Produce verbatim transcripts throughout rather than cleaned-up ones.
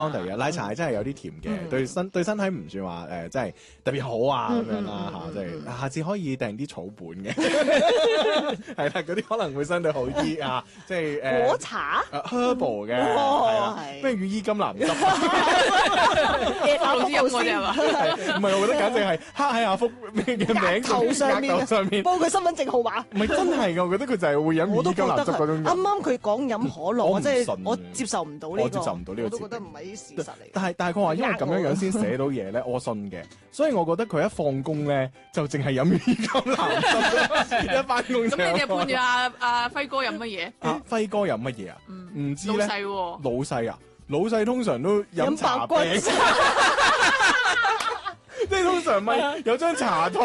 安迪啊，奶茶係真係有啲甜嘅，對身對身體唔算話誒，真係特別好啊咁樣啦嚇，即係下次可以訂啲草本嘅，係啦，嗰啲可能會相對好啲啊，即係誒果茶 herbal 嘅，係啦，咩羽衣甘藍汁， 阿福老師係嘛？ 唔係，我覺得簡直係刻喺阿福咩嘅名頭上面額頭上面， 報佢身份證號碼。 唔係真係㗎，我覺得佢就係會飲羽衣甘藍汁嗰種人。 啱啱佢講飲可樂，我真係我接受唔到呢個， 我接受唔到呢個， 我都覺得唔係啲事實嚟。 但係但係佢話因為咁樣樣先寫到嘢咧，我信嘅，所以我覺得佢一放工咧就淨係飲羽衣甘藍汁，一翻工就。 咁你哋伴住阿阿輝哥飲乜嘢？ 阿輝哥飲乜嘢啊？唔知咧。 老細喎。 老細啊，老細通常都飲茶餅，即係通常咪有張茶台。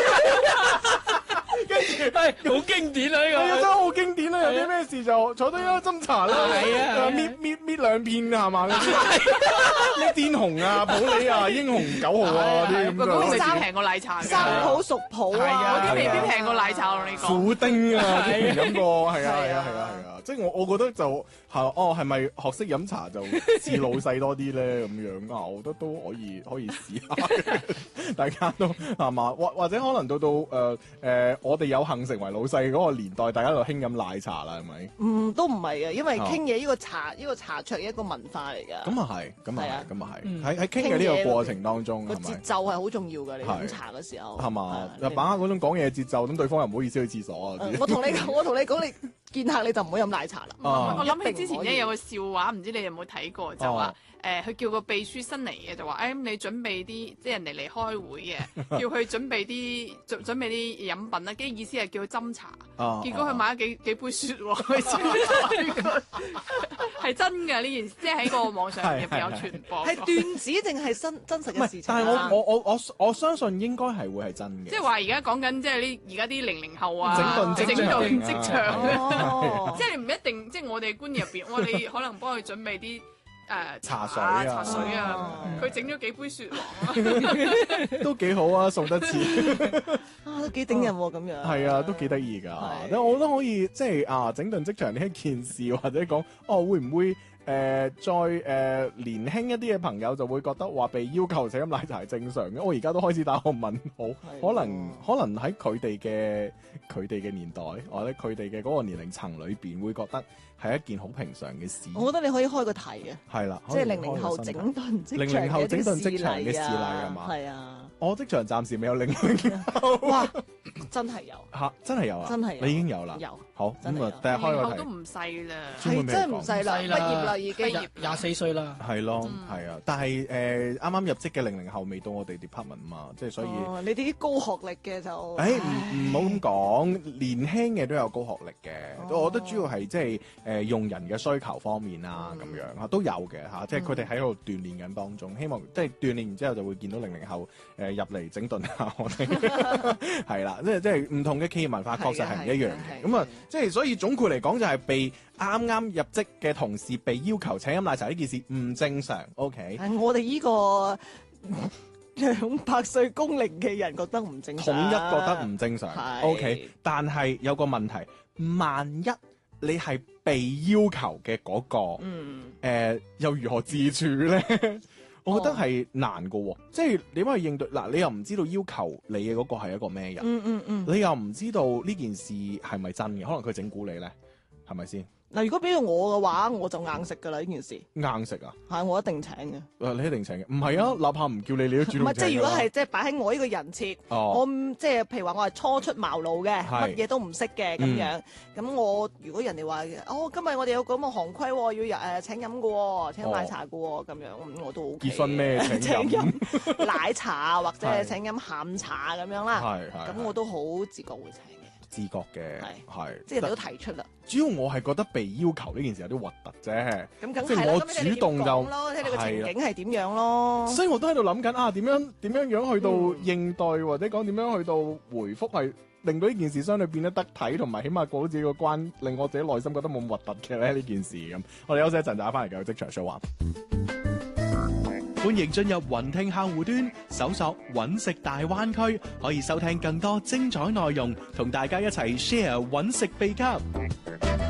跟住係好經典啊！呢個真係好經典啦！有啲咩事就坐低啦，斟茶啦， 係啊， 搣搣搣兩片係嘛？咩滇紅啊、普洱啊、英雄九號啊啲咁嗰個未嘅。 必平過奶茶嘅。 生普熟普啊， 嗰啲未必平過奶茶我同你講。 苦丁啊，之前飲過，係啊係啊係啊係啊，即係我我覺得就係哦，係咪學識飲茶就似老細多啲咧咁樣啊？我覺得都可以可以試下，大家都係嘛？或或者可能到到誒誒，我哋有幸成為老細嗰個年代，大家就興飲奶茶啦，係咪？ 嗯，都唔係啊，因為傾嘢呢個茶呢個茶桌一個文化嚟㗎。 咁啊係，咁啊係，咁啊係，喺喺傾傾嘅呢嘢個過程當中， 個係咪節奏係好重要㗎，你飲係茶嘅時候。 係嘛？ 係就把握嗰種講嘢節奏，咁對方又唔好意思去廁所啊！ 我同你講，我同你講，你見客你就唔好飲奶茶啦。 啊我諗起之前咧有個笑話，唔知你有冇睇過？就話哦誒，佢叫個秘書新嚟嘅，就話誒，你準備啲，即係人哋嚟開會嘅，叫佢準備啲準準備啲飲品啦。跟住意思係叫佢斟茶， 啊結果佢買咗幾幾杯雪喎，佢先係真㗎呢件事，即係喺個網上入邊有傳播。 係段子定係真真實唔係嘅事情？ 但係我我我我我相信應該係會係真嘅。 即係話而家講緊即係呢而家啲零零後啊， 整頓職整場頓職場哦即係你唔一定，即係我哋觀念入邊，我哋可能幫佢準備啲。誒茶水啊茶水啊，佢整咗幾杯雪黃都幾好啊，送得切啊，都幾頂人喎咁樣。 係啊，都幾得意㗎。 係但我覺得可以即係啊，整頓職場呢一件事，或者講哦，會唔會？誒、呃、再誒、呃、年輕一啲嘅朋友就會覺得話被要求請飲奶茶係正常嘅，我而家都開始打個問號，可能可能喺佢哋嘅佢哋嘅年代，或者佢哋嘅嗰個年齡層裏邊會覺得係一件好平常嘅事。 我覺得你可以開個題嘅， 係啦， 即係零零後整頓職場零零後整頓職場嘅事事例係嘛？ 係啊， 我職場暫時未有零零後。 哇，真係有嚇，真係有啊！ 真係有你已經有啦。 有好真係有咁啊，第日開個題零零後都。唔細啦， 係真係唔細啦，畢業啦已經。 畢業廿四歲啦， 係咯，係啊，但係誒啱啱入職嘅零零後未到我哋 department 嘛，即係所以， 哦，你哋啲高學歷嘅就， 誒唔唔好咁講，年輕嘅都有高學歷嘅， 哦我覺得主要係即係誒用人嘅需求方面啊咁樣嚇都有嘅嚇，即係佢哋喺度鍛鍊緊當中，希望即係鍛鍊完之後就會見到零零後誒入嚟整頓下我哋，係啦，即係即係唔同嘅企業文化確實係唔一樣嘅，咁啊，即係所以總括嚟講就係被啱啱入職嘅同事被要求請飲奶茶呢件事唔正常 ，OK？ 係我哋呢個兩百歲高齡嘅人覺得唔正常， 統一覺得唔正常係 ，OK？但係有個問題，萬一你係被要求嘅嗰個， 嗯， 誒又如何自處咧？我覺得係難㗎喎，即係你可以應對嗱，你又唔知道要求你嘅嗰個係一個咩人， 嗯嗯嗯， 你又唔知道呢件事係咪真嘅，可能佢整蠱你咧，係咪先？ 嗱，如果俾到我嘅話，我就硬食噶啦呢件事， 硬食啊！ 係我一定請嘅。 誒，你一定請嘅，唔係啊，哪怕唔叫你，你都主唔係， 動請㗎即係如果係即係擺喺我呢個人設， 哦我即係譬如話我係初出茅廬嘅， 係乜嘢都唔識嘅咁樣，咁我如果人哋話哦，今日我哋有咁嘅行規喎，要誒請飲嘅喎，請飲奶茶嘅喎，咁樣咁我都 O K。 結婚咩請請飲？ 飲奶茶啊，或者係係請飲下午茶咁樣啦， 係係咁我都好自覺會請嘅， 自覺嘅，係即係人哋都提出啦。 主要我係覺得被要求呢件事有啲核突啫， 咁梗係啦， 即係我咁你主動就點講咯，睇你個情景係點樣咯。 所以我都喺度諗緊啊，點樣點樣樣去到應對，或者講點樣去到回覆係令到呢件事相對變得得體，同埋起碼過到自己個關，令我自己內心覺得冇咁核突嘅咧呢件事咁。我哋休息一陣，打翻嚟繼續職場 show 玩。 歡迎進入雲聽客戶端，搜索揾食大灣區，可以收聽更多精彩內容，同大家一齊 share 揾食秘笈。